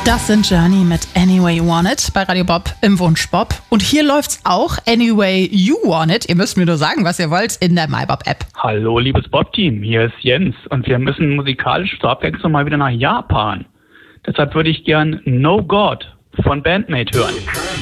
Das sind Journey mit Anyway You Want It bei Radio Bob im Wunsch Bob. Und hier läuft's auch Anyway You Want It. Ihr müsst mir nur sagen, was ihr wollt in der MyBob-App. Hallo, liebes Bob-Team, hier ist Jens und wir müssen musikalisch zur Abwechslung mal wieder nach Japan. Deshalb würde ich gern No God von Bandmate hören.